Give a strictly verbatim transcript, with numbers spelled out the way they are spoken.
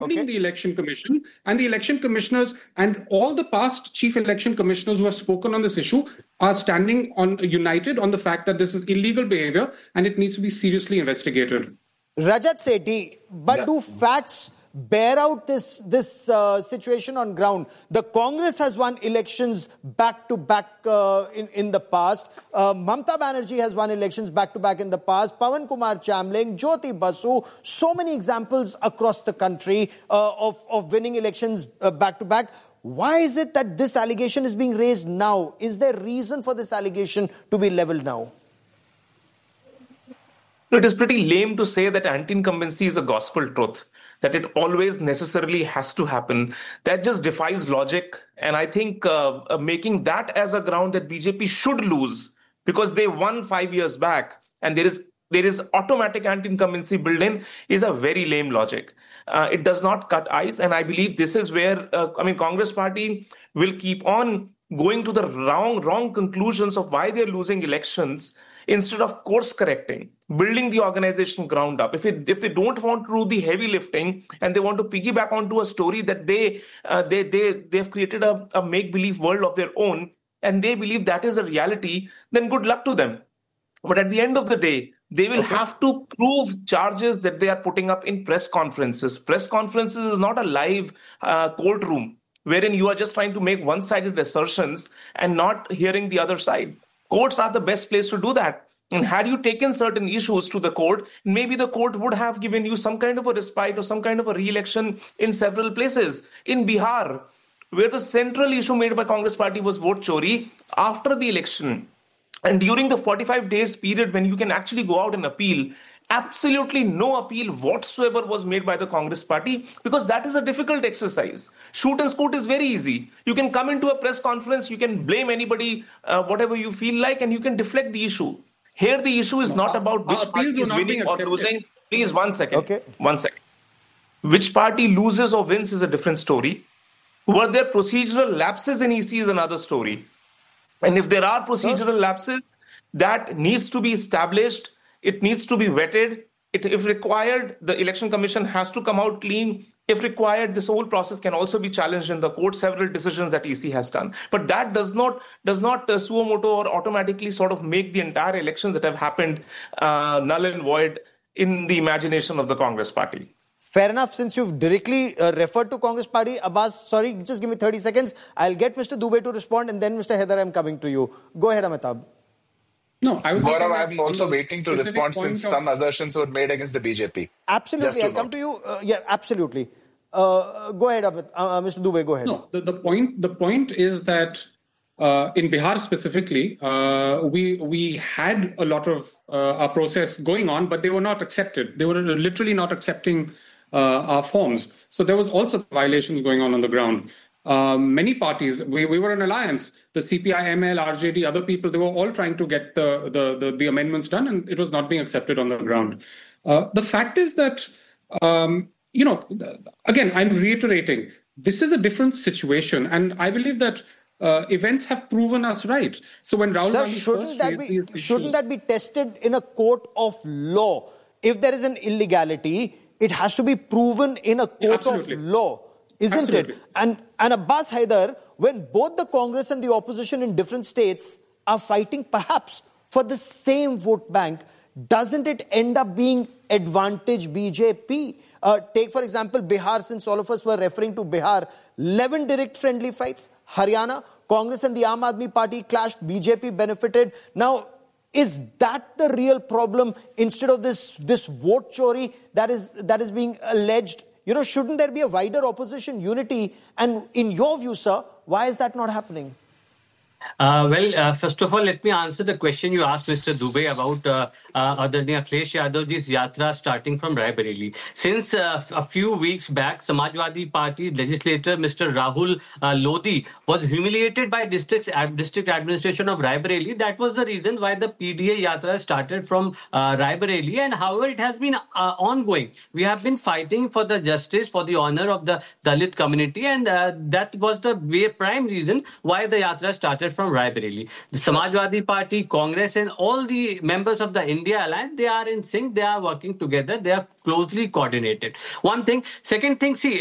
Okay. The Election Commission and the election commissioners and all the past chief election commissioners who have spoken on this issue are standing on united on the fact that this is illegal behavior and it needs to be seriously investigated. Rajat Sethi, but yeah. do facts bear out this this uh, situation on ground? The Congress has won elections back to back uh, in in the past. Uh, Mamata Banerjee has won elections back to back in the past. Pawan Kumar Chamling, Jyoti Basu, so many examples across the country uh, of of winning elections uh, back to back. Why is it that this allegation is being raised now? Is there reason for this allegation to be leveled now? It is pretty lame to say that anti-incumbency is a gospel truth, that it always necessarily has to happen. That just defies logic. And I think uh, uh, making that as a ground that B J P should lose because they won five years back and there is there is automatic anti-incumbency built in is a very lame logic. Uh, it does not cut ice. And I believe this is where, uh, I mean, Congress party will keep on going to the wrong, wrong conclusions of why they're losing elections instead of course correcting, building the organization ground up. If it, if they don't want to do the heavy lifting and they want to piggyback onto a story that they uh, they they they've created a, a make-believe world of their own and they believe that is a reality, then good luck to them. But at the end of the day, they will okay. have to prove charges that they are putting up in press conferences. Press conferences is not a live uh, courtroom wherein you are just trying to make one-sided assertions and not hearing the other side. Courts are the best place to do that. And had you taken certain issues to the court, maybe the court would have given you some kind of a respite or some kind of a re-election in several places. In Bihar, where the central issue made by Congress party was vote chori, after the election and during the forty-five days period when you can actually go out and appeal, absolutely no appeal whatsoever was made by the Congress party because that is a difficult exercise. Shoot and scoot is very easy. You can come into a press conference, you can blame anybody, uh, whatever you feel like, and you can deflect the issue. Here, the issue is not about which party is winning or losing. Please, one second. Okay. One second. Which party loses or wins is a different story. Were there procedural lapses in E C is another story. And if there are procedural lapses, that needs to be established. It needs to be vetted. It, if required, the Election Commission has to come out clean. If required, this whole process can also be challenged in the court, several decisions that E C has done. But that does not does not uh, suo moto or automatically sort of make the entire elections that have happened uh, null and void in the imagination of the Congress party. Fair enough. Since you've directly uh, referred to Congress party, Abbas, sorry, just give me thirty seconds. I'll get Mister Dubey to respond and then Mister Haider, I'm coming to you. Go ahead, Amitabh. No, I was. Gaurav, I'm also waiting to respond since of... some assertions were made against the B J P. Absolutely, I'll come to you. Uh, yeah, absolutely. Uh, go ahead, uh, Mister Dubey. Go ahead. No, the, the point. The point is that uh, in Bihar specifically, uh, we we had a lot of uh, our process going on, but they were not accepted. They were literally not accepting uh, our forms. So there was also violations going on on the ground. Uh, many parties, we, we were an alliance, the C P I M L, R J D, other people, they were all trying to get the, the, the, the amendments done and it was not being accepted on the ground. Uh, the fact is that, um, you know, again, I'm reiterating, this is a different situation and I believe that uh, events have proven us right. So when Rahul Gandhi shouldn't that be shouldn't that be tested in a court of law? If there is an illegality, it has to be proven in a court yeah, of law. Isn't Absolutely. it? And, and Abbas Haider, when both the Congress and the opposition in different states are fighting perhaps for the same vote bank, doesn't it end up being advantage B J P? Uh, take, for example, Bihar, since all of us were referring to Bihar, eleven direct friendly fights. Haryana, Congress and the Aam Aadmi Party clashed, B J P benefited. Now, is that the real problem instead of this, this vote chori that is, that is being alleged? You know, shouldn't there be a wider opposition unity? And in your view, sir, why is that not happening? Uh, well, uh, first of all, let me answer the question you asked Mister Dubey about uh, uh, Adharaniya Akhilesh Yadavji's yatra starting from Raebareli. Since uh, a few weeks back, Samajwadi Party legislator Mister Rahul uh, Lodhi was humiliated by district, uh, district administration of Raebareli. That was the reason why the P D A yatra started from uh, Raebareli. And however, it has been uh, ongoing. We have been fighting for the justice, for the honor of the Dalit community. And uh, that was the prime reason why the yatra started from Raebareli. The Samajwadi Party, Congress, and all the members of the India Alliance, they are in sync. They are working together. They are closely coordinated. One thing. Second thing, see,